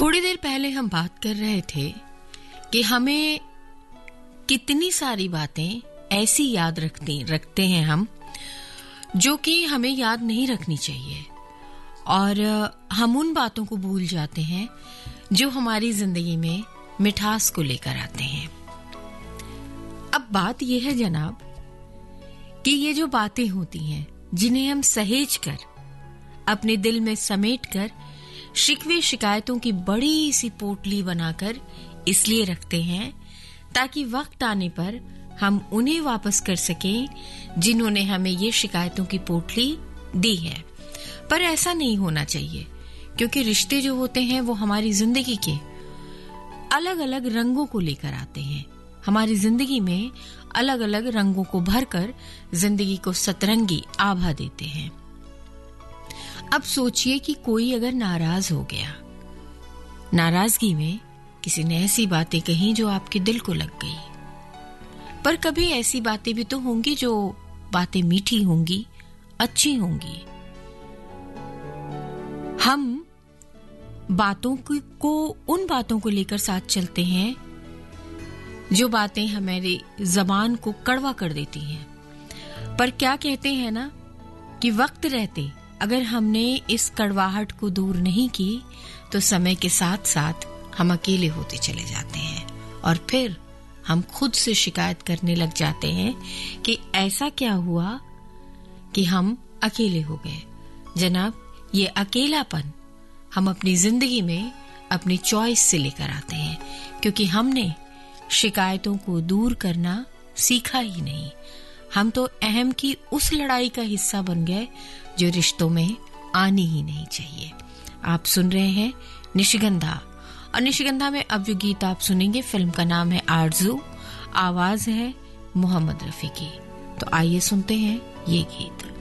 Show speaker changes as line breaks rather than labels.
थोड़ी देर पहले हम बात कर रहे थे कि हमें कितनी सारी बातें ऐसी याद रखते हैं हम जो कि हमें याद नहीं रखनी चाहिए, और हम उन बातों को भूल जाते हैं जो हमारी जिंदगी में मिठास को लेकर आते हैं। अब बात यह है जनाब कि ये जो बातें होती हैं जिन्हें हम सहेज कर अपने दिल में समेट कर शिकवे शिकायतों की बड़ी सी पोटली बनाकर इसलिए रखते हैं ताकि वक्त आने पर हम उन्हें वापस कर सकें जिन्होंने हमें ये शिकायतों की पोटली दी है। पर ऐसा नहीं होना चाहिए, क्योंकि रिश्ते जो होते हैं वो हमारी जिंदगी के अलग अलग रंगों को लेकर आते हैं। हमारी जिंदगी में अलग अलग रंगों को भरकर जिंदगी को सतरंगी आभा देते हैं। अब सोचिए कि कोई अगर नाराज हो गया, नाराजगी में किसी ने ऐसी बातें कही जो आपके दिल को लग गई। पर कभी ऐसी बातें भी तो होंगी जो बातें मीठी होंगी, अच्छी होंगी। हम बातों को उन बातों को लेकर साथ चलते हैं जो बातें हमारी जबान को कड़वा कर देती हैं। पर क्या कहते हैं ना कि वक्त रहते अगर हमने इस कड़वाहट को दूर नहीं की तो समय के साथ साथ हम अकेले होते चले जाते हैं, और फिर हम खुद से शिकायत करने लग जाते हैं कि ऐसा क्या हुआ कि हम अकेले हो गए। जनाब, ये अकेलापन हम अपनी जिंदगी में अपनी चॉइस से लेकर आते हैं, क्योंकि हमने शिकायतों को दूर करना सीखा ही नहीं। हम तो अहम की उस लड़ाई का हिस्सा बन गए जो रिश्तों में आनी ही नहीं चाहिए। आप सुन रहे हैं निशिगंधा, और निशिगंधा में अब जो गीत आप सुनेंगे फिल्म का नाम है आरज़ू, आवाज है मोहम्मद रफी की। तो आइए सुनते हैं ये गीत।